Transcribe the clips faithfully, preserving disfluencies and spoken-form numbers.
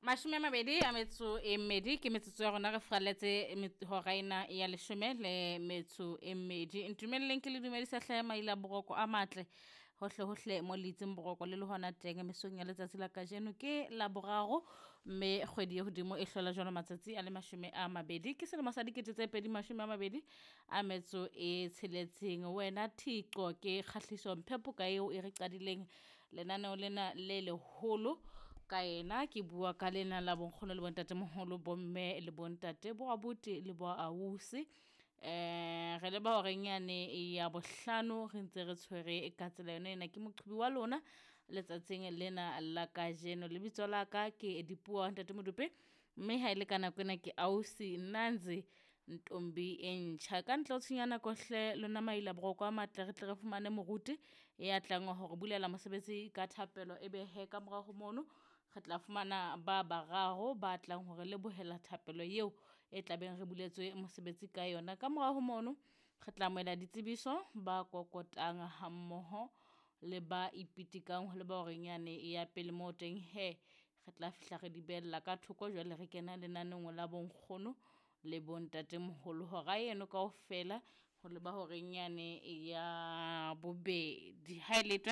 Mashome a mabedi a metso e mmedi ke metsotso ya rona re fraletse hora ena ya leshome le metso e mmedi. Ntumeleng ke le dumedisa hlahe maila boroko a matle hohle hohle mo letseng boroko le le hona teng mesong ya letsatsi la kajeno ke la boraro mme kgwedi ya hodimo e hlola jwana matsatsi a le mashome a mabedi ke selemo sa dikete tse pedi mashome a mabedi a metso e tsheletseng. Wena Thiqo ke kgahliso mphepo ka eo e re qadileng lenaneo lena le leholo ka ena ke bua ka lena la bonkgono le bontate moholo bomme le bontate bo abuti le bo ausi eh re le ba hore nyane ya bohlano re ntse re tshwere ka tsela yona ena ke moqhibi wa lona letsatsing lena la kajeno lebitso la ka ke Dipuo ntate Modupe mme ha ile kana kwena ke ausi Nanzi Ntombi entjha ka ntlo tshinyana kohle lona maila boroko a matle re tle re fumane moruti ya tlang hore bulela mosebetsi ka thapelo ebe he ka mora ho mono re tla fumana ba bararo ba tlang hore le bohela thapelo eo e tlabeng re buletswe mosebetsi ka yona ka mora ho mono re tla moela ditsebiso ba kokotang ha mmoho le ba ipitikang le ba orenyane ya pele mo teng he re tla fihla re di bella ka thoko jwale re kena lenaneng la bonkgono le bontate moholo hora eno kaofela ho le ba horenyane ya bobedi ha iletswe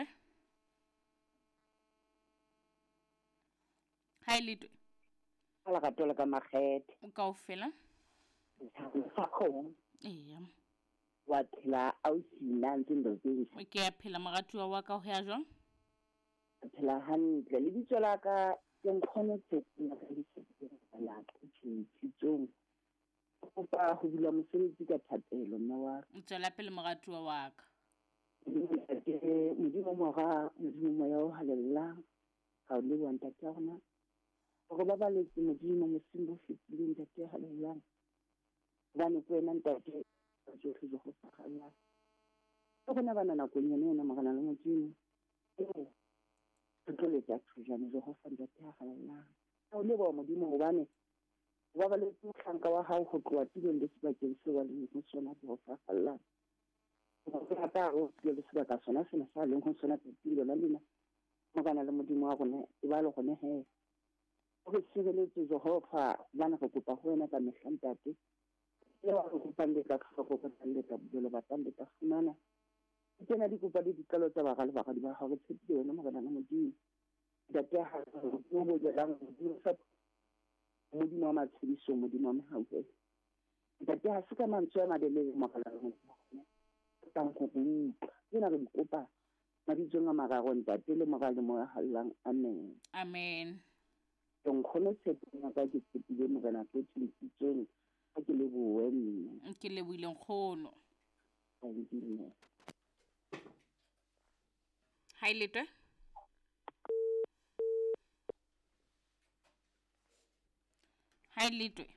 ha iletswe ala ka tola ka makgethe kaofela sa khona eya wa phela ausi Nanzi Ntombi o ke a phela moratuwa wa ka ho ya jwang phela hantle le bitso la ka ke nkgono tsetsa ka disebediswa la tsitsong o pa ho bula mosebetsi ka thapelo nna wa tswela pele moratuwa wa ka ke modimo mora modimo moya o halella ha o le wa ntate ya rona go ba ba le modimo mosimbo fitlile ntate ya halella bana kwena ntate jo go go sakala go bona bana na go nyane na magana le modimo eh tlo le tsa tsujana jo go fa ntate ya halella o le ba modimo go bane ba ba le tsanka wa hao go tloa tilong le sebakeng se wa le go sona go fa halella go rata go le sebaka sona sena sa leng go sona tilo la lena magana le modimo wa gone e ba le gone he go sireletse Jehova bana go kopa go wena ka mehlantate e wa go pande ka tlhoko ka tande ka bolo ba tande ka fumana tsena di kopa di dikalo tsa ba ga le ba ga di ba ga go tshepile wena magana le modimo date ha go bo ja lang go sa modimo wa matshidiso modimo wa mehawe date ha se ka mantswe a madele magana le modimo tang go buka ena re dikopa mabitsong a mararo ntate le mogale mo ya hallang amen amen nkgono tshepeng ka ke tshepile mogana ke tsitseng a ke le boe nne ke le buile nkgono thank you ha iletwe ha iletwe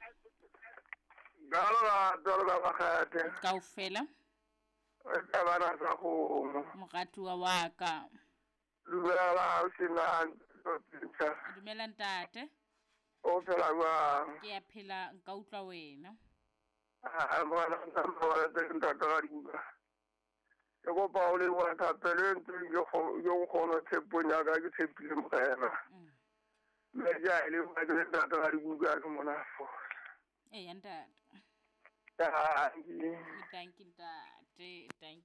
Gala dola bakate kaofela e bana sa go moratuwa wa ka lubela usina tsa dumela ntate o phela wa ke a phela nka utlwa wena a bona nka bona te ntate ga dinga ke go pa o le wa thapelo ntse yo yo go tsheponya ka ke tshepile mogena me ja ile wa ke ntate ga dinga ke mona fo eh ntate ta thank you ntate thank